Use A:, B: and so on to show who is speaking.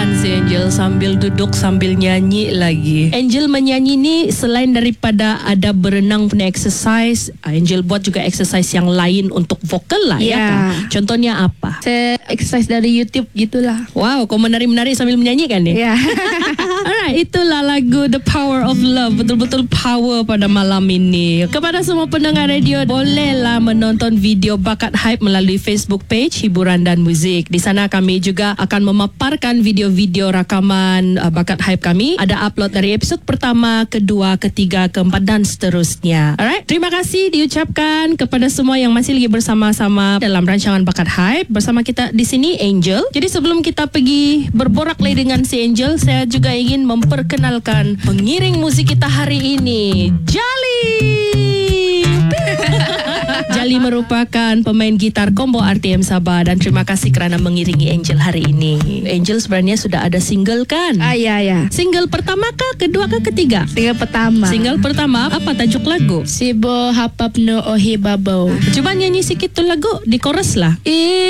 A: rebahan si Angel sambil duduk sambil nyanyi lagi. Angel menyanyi ni selain daripada ada berenang punya exercise, Angel buat juga exercise yang lain untuk vokal lah ya kan? Contohnya apa?
B: Saya exercise dari YouTube gitulah.
A: Wow, kau menari-menari sambil menyanyi kan ni?
B: Ya.
A: Alright, itulah lagu The Power of Love. Betul-betul power pada malam ini. Kepada semua pendengar radio, bolehlah menonton video Bakat Hype melalui Facebook page Hiburan dan Muzik. Di sana kami juga akan memaparkan video-video rakaman Bakat Hype kami. Ada upload dari episod pertama, kedua, ketiga, keempat dan seterusnya. Alright, terima kasih diucapkan kepada semua yang masih lagi bersama-sama dalam rancangan Bakat Hype. Bersama kita di sini Angel. Jadi sebelum kita pergi berborak lagi dengan si Angel, saya juga ingin memperkenalkan pengiring musik kita hari ini, Jali. Jali merupakan pemain gitar combo RTM Sabah dan terima kasih kerana mengiringi Angel hari ini. Angel sebenarnya sudah ada single kan?
B: Ya.
A: Single pertama kah, kedua kah, ketiga?
B: Single pertama.
A: Single pertama, apa tajuk lagu?
B: Sibo hapap no ohi babau.
A: Cuba nyanyi sikit tu lagu, di chorus lah.